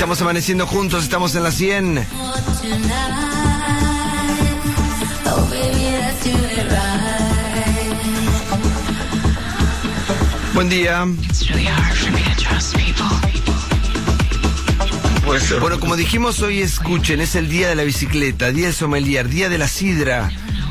Estamos amaneciendo juntos, estamos en la 100. Buen día. Bueno, como dijimos hoy, escuchen, es el día de la bicicleta, día del sommelier, día de la sidra.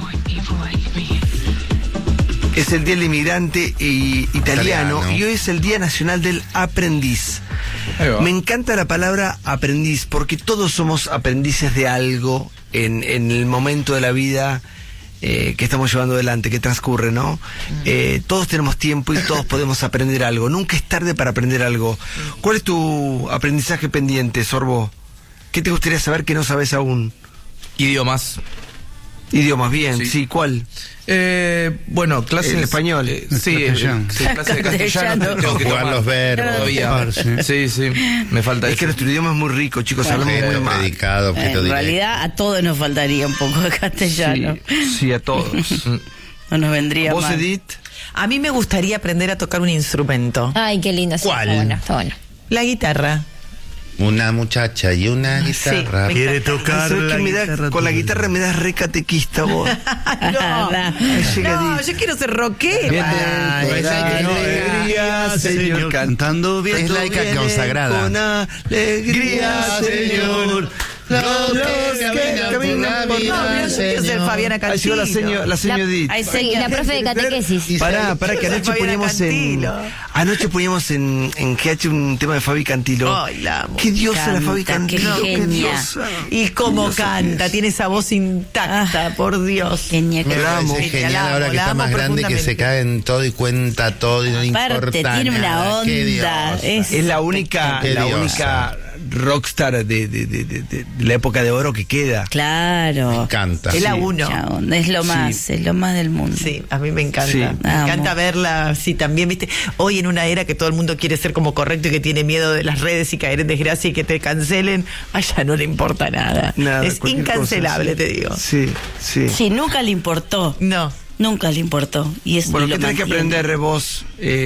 Es el día del inmigrante italiano y hoy es el Día Nacional del Aprendiz. Me encanta la palabra aprendiz porque todos somos aprendices de algo en el momento de la vida que estamos llevando adelante, que transcurre, ¿no? Todos tenemos tiempo y todos podemos aprender algo. Nunca es tarde para aprender algo. ¿Cuál es tu aprendizaje pendiente, Sorbo? ¿Qué te gustaría saber que no sabes aún? Idiomas. Idiomas, bien, sí, ¿cuál? Bueno, clases... ¿El español? Sí, clases de castellano. Tengo que jugar los verbos. Todavía. Sí, me falta es eso. que nuestro idioma es muy rico, chicos, hablamos muy mal. Predicado, en realidad a todos nos faltaría un poco de castellano. Sí, a todos. No nos vendría ¿Vos, mal. Edith? A mí me gustaría aprender a tocar un instrumento. Ay, qué lindo. ¿Cuál? Está bueno. La guitarra. Una muchacha y una guitarra. Sí, Quiere tocar ¿Sabes la qué me da? guitarra. Con la guitarra me das re catequista, vos. No, yo quiero ser rockera. Alegría, Señor, cantando bien. Es laica consagrada. Con alegría, Señor. Los que caminan por la Yo quiero ser Fabiana Ahí llegó Cantilo. la señora Edith. Sí, la profe de catequesis. Pará, que anoche poníamos en GH un tema de Fabi Cantilo. Ay, la amo. Qué diosa la Canta, Fabi Cantilo, qué qué genia. diosa. Y cómo Diosa canta, que es. tiene esa voz intacta, por Dios. Genia Me que La amo. parece La genial amo, ahora que la está amo más grande, que se profundamente. cae en todo y cuenta todo y no le Aparte, importa tiene una nada. Qué onda, diosa. Es la única Qué diosa. rockstar de la época de oro que queda. Claro. Canta. Es la Sí. uno. Mucha onda, es lo más del mundo. Sí, a mí me encanta. Sí. Me Amo. encanta verla, sí, también, viste, hoy en una era que todo el mundo quiere ser como correcto y que tiene miedo de las redes y caer en desgracia y que te cancelen, a ella no le importa nada. Nada, es cualquier incancelable, cosa, sí. te digo. Sí, sí. Sí, nunca le importó. No. Nunca le importó. Y es Bueno, y ¿qué lo tenés que mantiene. aprender vos,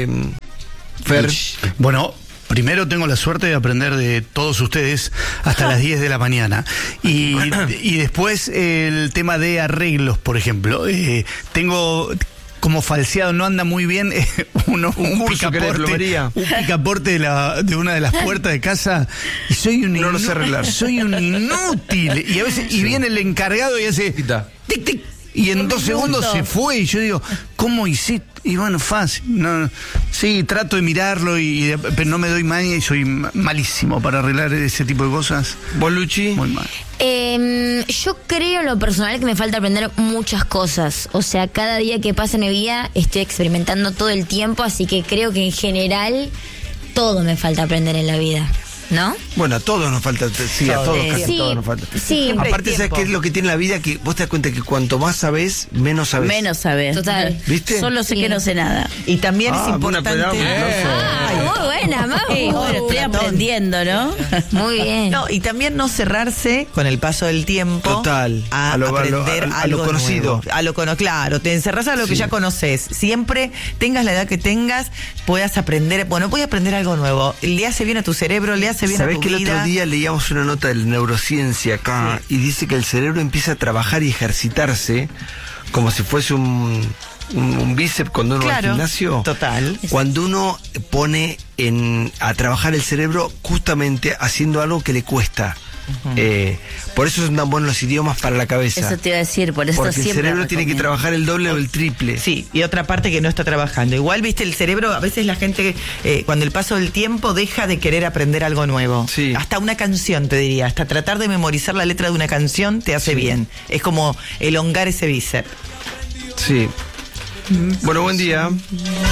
Fer? Bueno, primero tengo la suerte de aprender de todos ustedes hasta las 10 de la mañana. Y después el tema de arreglos, por ejemplo. Tengo como falseado, no anda muy bien un curso que era de plomería. Un picaporte de una de las puertas de casa y soy un No lo sé arreglar. soy un inútil. Y a veces viene el encargado y hace tic tic y en 2 segundos se fue y yo digo, ¿cómo hiciste? Y bueno, fácil. No, sí, trato de mirarlo pero no me doy maña y soy malísimo para arreglar ese tipo de cosas. ¿Vos, Luchi? Muy mal. Yo creo en lo personal que me falta aprender muchas cosas. O sea, cada día que pasa en mi vida estoy experimentando todo el tiempo, así que creo que en general todo me falta aprender en la vida. ¿No? Bueno, a todos nos falta, sí, a todos, casi Sí, a todos nos falta. sí. Aparte, ¿sabes tiempo. qué es lo que tiene la vida? Que vos te das cuenta que cuanto más sabés, menos sabés. Menos saber. Total. ¿Viste? Solo sé Sí. que no sé nada. Y también es buena importante. pedagog, Muy buena, Mau. Sí, bueno, estoy aprendiendo, ¿no? Muy bien. No, y también no cerrarse con el paso del tiempo. Total. A aprender a lo algo conocido. nuevo. Claro, te encerrás a lo que ya conoces. Siempre, tengas la edad que tengas, puedas aprender. Bueno, voy a aprender algo nuevo. Le hace bien a tu cerebro, le hace bien a ¿Sabés tu que el vida. otro día leíamos una nota de la neurociencia acá y dice que el cerebro empieza a trabajar y ejercitarse como si fuese un bíceps cuando uno va al Claro, gimnasio? total. Cuando uno pone a trabajar el cerebro justamente haciendo algo que le cuesta. Por eso son tan buenos los idiomas para la cabeza. Eso te iba a decir, por eso Porque el siempre cerebro tiene que recomiendo. trabajar el doble o el triple. Sí, y otra parte que no está trabajando. Igual, viste, el cerebro, a veces la gente, cuando el paso del tiempo, deja de querer aprender algo nuevo. Sí. Hasta una canción, te diría. Hasta tratar de memorizar la letra de una canción te hace bien. Es como elongar ese bíceps. Sí. Bueno, buen día.